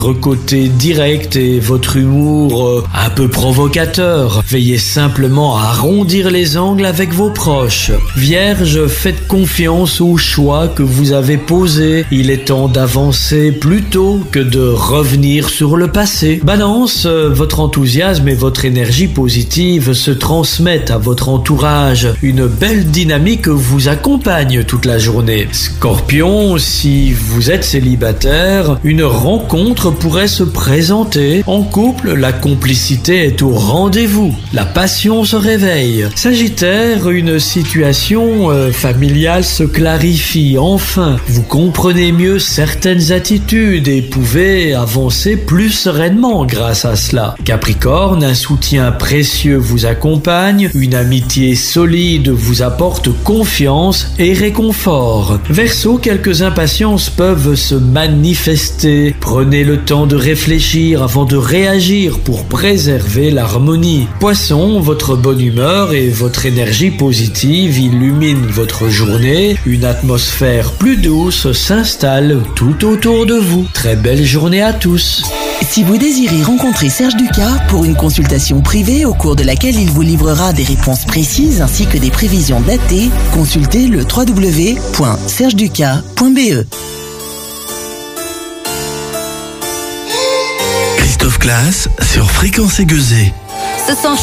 côté direct et votre humour un peu provocateur. Veillez simplement à arrondir les angles avec vos proches. Vierge, faites confiance au choix que vous avez posé. Il est temps d'avancer plutôt que de revenir sur le passé. Balance, votre enthousiasme et votre énergie positive se transmettent à votre entourage. Une belle dynamique vous accompagne toute la journée. Scorpion, si vous êtes célibataire, une rencontre pourrait se présenter. En couple, la complicité est au rendez-vous. La passion se réveille. Sagittaire, une situation familiale se clarifie. Enfin, vous comprenez mieux certaines attitudes et pouvez avancer plus sereinement grâce à cela. Capricorne, un soutien précieux vous accompagne. Une amitié solide vous apporte confiance et réconfort. Verseau, quelques impatiences peuvent se manifester. Prenez le temps de réfléchir avant de réagir pour préserver l'harmonie. Poisson, votre bonne humeur et votre énergie positive illuminent votre journée. Une atmosphère plus douce s'installe tout autour de vous. Très belle journée à tous. Si vous désirez rencontrer Serge Ducas pour une consultation privée au cours de laquelle il vous livrera des réponses précises ainsi que des prévisions datées, consultez le www.sergeducas.be. Christophe Claes sur Fréquence Aiguisée.